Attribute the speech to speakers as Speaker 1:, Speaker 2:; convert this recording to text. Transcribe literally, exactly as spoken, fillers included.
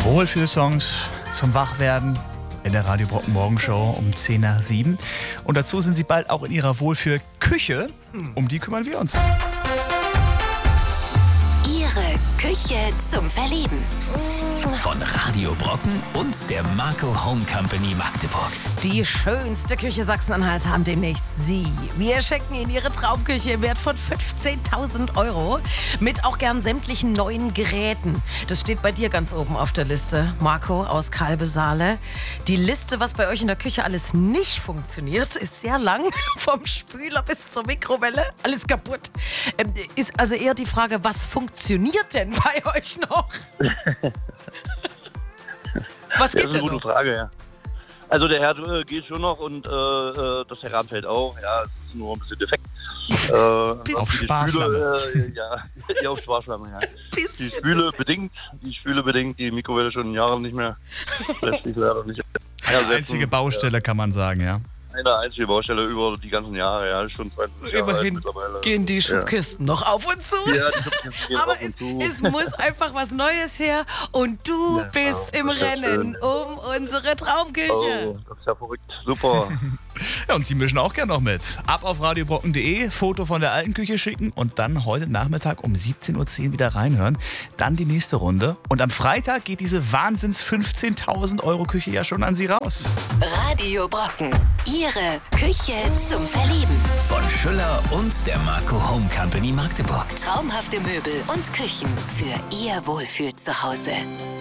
Speaker 1: Wohlfühlsongs zum Wachwerden in der Radio Brocken Morgenshow um zehn nach sieben. Und dazu sind sie bald auch in ihrer Wohlfühlküche. Um die kümmern wir uns.
Speaker 2: Ihre Küche zum Verlieben.
Speaker 3: Von Radio Brocken und der Marco Home Company Magdeburg.
Speaker 4: Die schönste Küche Sachsen-Anhalts haben demnächst Sie. Wir schenken Ihnen Ihre Traumküche im Wert von fünfzehntausend Euro mit auch gern sämtlichen neuen Geräten. Das steht bei dir ganz oben auf der Liste, Marco aus Kalbesaale. Die Liste, was bei euch in der Küche alles nicht funktioniert, ist sehr lang. Vom Spüler bis zur Mikrowelle, alles kaputt. Ähm, ist also eher die Frage, was funktioniert denn bei euch noch? Was geht
Speaker 5: Das ist eine gute
Speaker 4: noch?
Speaker 5: Frage, ja. Also der Herd äh, geht schon noch und äh, das Heranfeld auch. Ja, es ist nur ein bisschen defekt. Äh,
Speaker 1: Auf
Speaker 5: die
Speaker 1: Sparflamme.
Speaker 5: Spüle, äh, ja, ja, auf Sparflamme, ja. Die
Speaker 4: Bisschen.
Speaker 5: Spüle bedingt, die Spüle bedingt, die Mikrowelle schon Jahre nicht mehr. Lässt sich leider nicht ersetzen.
Speaker 1: Einzige Baustelle, kann man sagen, ja.
Speaker 5: Eine einzige Baustelle über die ganzen Jahre, ja, schon zwanzig Jahre alt
Speaker 4: Immerhin
Speaker 5: mittlerweile.
Speaker 4: gehen die Schubkisten noch auf und zu.
Speaker 5: Ja, die Schubkisten gehen
Speaker 4: Aber
Speaker 5: auf und
Speaker 4: es,
Speaker 5: zu.
Speaker 4: es muss einfach was Neues her und du
Speaker 5: Ja,
Speaker 4: bist im
Speaker 5: das ist
Speaker 4: Rennen
Speaker 5: schön.
Speaker 4: um unsere Traumküche.
Speaker 5: Oh, das ist ja verrückt. Super.
Speaker 1: Ja, und Sie mischen auch gern noch mit. Ab auf radiobrocken punkt de, Foto von der alten Küche schicken und dann heute Nachmittag um siebzehn Uhr zehn wieder reinhören. Dann die nächste Runde. Und am Freitag geht diese Wahnsinns fünfzehntausend Euro Küche ja schon an Sie raus.
Speaker 2: Radio Brocken. Ihre Küche zum Verlieben.
Speaker 3: Von Schüller und der Marco Home Company Magdeburg.
Speaker 2: Traumhafte Möbel und Küchen für Ihr Wohlfühl zu Hause.